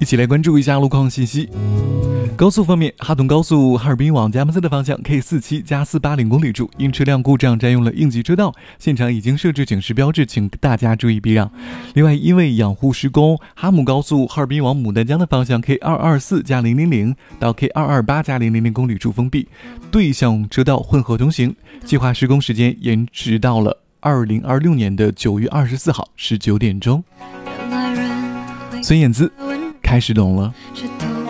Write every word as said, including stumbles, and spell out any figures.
起来关注一下路况信息。高速方面，哈董高速哈尔滨往佳木斯的方向 K 四七加四八零公里处，因车辆故障占用了应急车道，现场已经设置警示标志，请大家注意避让。另外，因为养护施工，哈姆高速哈尔滨往牡丹江的方向 K 二二四加零零零到 K 二二八加零零零公里处封闭，对向车道混合通行，计划施工时间延迟到了二零二六年的九月二十四号十九点钟。孙燕姿开始懂了。